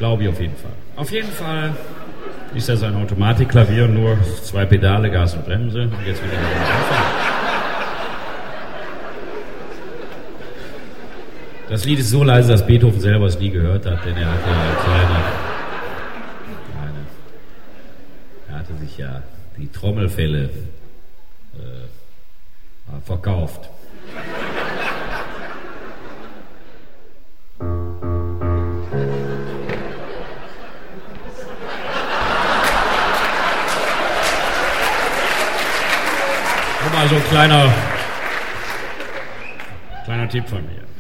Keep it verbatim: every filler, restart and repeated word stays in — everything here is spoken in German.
Glaube ich auf jeden Fall. Auf jeden Fall ist das ein Automatikklavier, nur zwei Pedale, Gas und Bremse. Und jetzt wieder Anfang. Das Lied ist so leise, dass Beethoven selber es nie gehört hat, denn er hatte eine kleine, kleine er hatte sich ja die Trommelfelle äh, verkauft. Mal so ein kleiner, kleiner Tipp von mir.